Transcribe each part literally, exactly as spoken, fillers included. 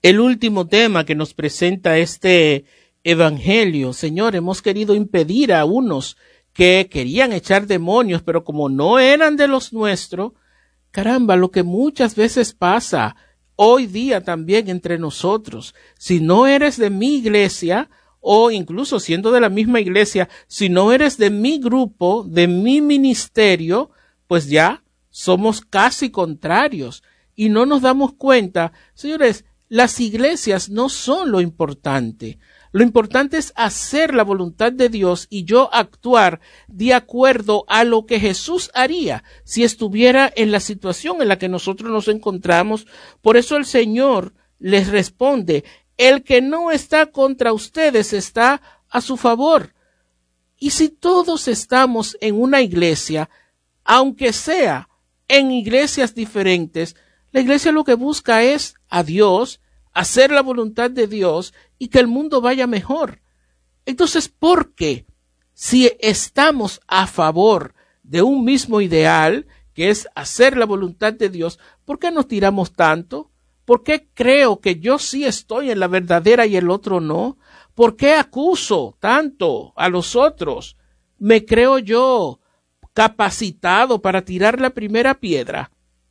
el último tema que nos presenta este evangelio. Señor, hemos querido impedir a unos que querían echar demonios, pero como no eran de los nuestros, caramba, lo que muchas veces pasa hoy día también entre nosotros. Si no eres de mi iglesia, o incluso siendo de la misma iglesia, si no eres de mi grupo, de mi ministerio, pues ya somos casi contrarios y no nos damos cuenta. Señores, las iglesias no son lo importante. Lo importante es hacer la voluntad de Dios y yo actuar de acuerdo a lo que Jesús haría si estuviera en la situación en la que nosotros nos encontramos. Por eso el Señor les responde: el que no está contra ustedes está a su favor. Y si todos estamos en una iglesia, aunque sea en iglesias diferentes, la iglesia lo que busca es a Dios, hacer la voluntad de Dios y que el mundo vaya mejor. Entonces, ¿por qué? Si estamos a favor de un mismo ideal, que es hacer la voluntad de Dios, ¿por qué nos tiramos tanto? ¿Por qué creo que yo sí estoy en la verdadera y el otro no? ¿Por qué acuso tanto a los otros? ¿Me creo yo capacitado para tirar la primera piedra?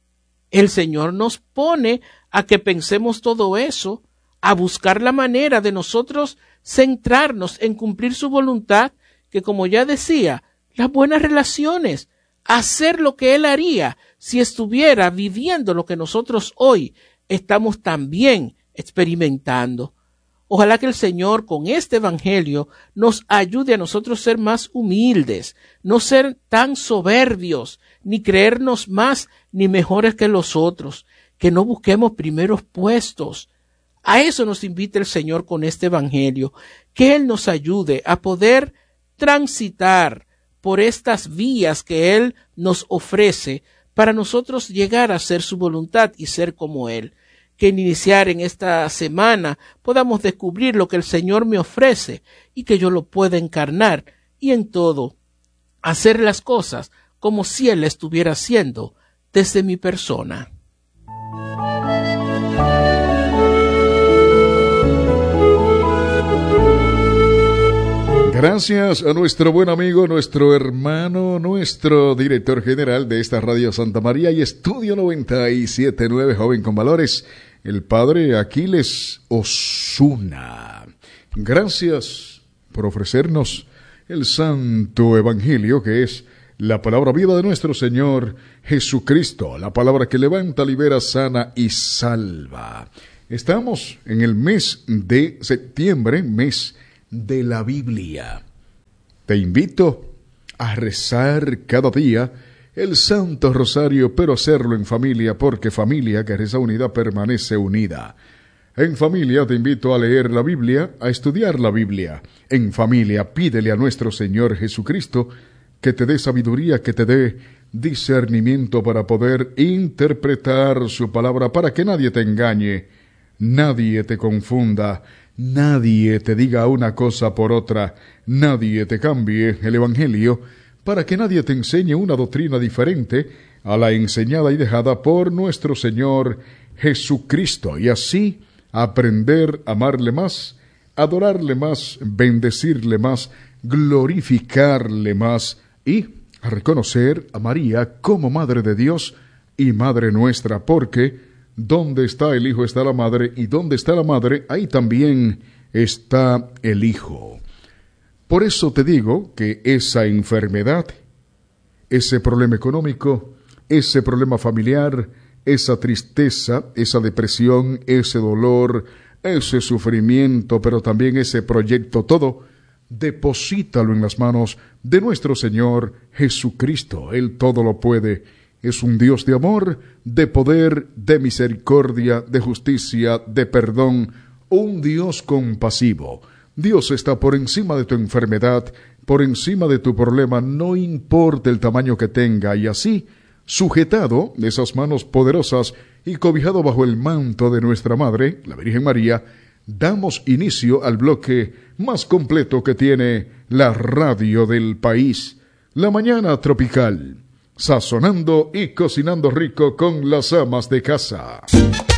El Señor nos pone a que pensemos todo eso, a buscar la manera de nosotros centrarnos en cumplir su voluntad, que como ya decía, las buenas relaciones, hacer lo que Él haría si estuviera viviendo lo que nosotros hoy estamos también experimentando. Ojalá que el Señor con este evangelio nos ayude a nosotros ser más humildes, no ser tan soberbios, ni creernos más ni mejores que los otros, que no busquemos primeros puestos. A eso nos invita el Señor con este evangelio, que Él nos ayude a poder transitar por estas vías que Él nos ofrece para nosotros llegar a hacer su voluntad y ser como Él. Que en iniciar en esta semana podamos descubrir lo que el Señor me ofrece y que yo lo pueda encarnar y en todo hacer las cosas como si Él estuviera haciendo desde mi persona. Gracias a nuestro buen amigo, nuestro hermano, nuestro director general de esta Radio Santa María y Estudio noventa y siete punto nueve, Joven con Valores, el padre Aquiles Osuna. Gracias por ofrecernos el santo evangelio que es la palabra viva de nuestro Señor Jesucristo, la palabra que levanta, libera, sana y salva. Estamos en el mes de septiembre, mes de la Biblia. Te invito a rezar cada día el Santo Rosario, pero hacerlo en familia, porque familia que reza unida permanece unida. En familia te invito a leer la Biblia, a estudiar la Biblia. En familia pídele a nuestro Señor Jesucristo que te dé sabiduría, que te dé discernimiento para poder interpretar su palabra, para que nadie te engañe, nadie te confunda, nadie te diga una cosa por otra, nadie te cambie el evangelio, para que nadie te enseñe una doctrina diferente a la enseñada y dejada por nuestro Señor Jesucristo, y así aprender a amarle más, adorarle más, bendecirle más, glorificarle más y a reconocer a María como Madre de Dios y Madre nuestra, porque donde está el Hijo está la Madre, y donde está la Madre, ahí también está el Hijo. Por eso te digo que esa enfermedad, ese problema económico, ese problema familiar, esa tristeza, esa depresión, ese dolor, ese sufrimiento, pero también ese proyecto, todo, deposítalo en las manos de nuestro Señor Jesucristo. Él todo lo puede. Es un Dios de amor, de poder, de misericordia, de justicia, de perdón, un Dios compasivo. Dios está por encima de tu enfermedad, por encima de tu problema, no importa el tamaño que tenga, y así, sujetado de esas manos poderosas y cobijado bajo el manto de nuestra Madre, la Virgen María, damos inicio al bloque más completo que tiene la radio del país, La Mañana Tropical, sazonando y cocinando rico con las amas de casa.